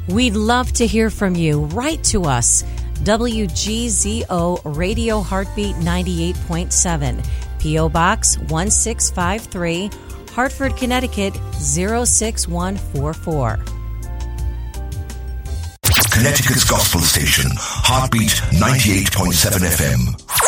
We'd love to hear from you. Write to us. WGZO Radio Heartbeat 98.7, P.O. Box 1653, Hartford, Connecticut 06144. Connecticut's Gospel Station, Heartbeat 98.7 FM.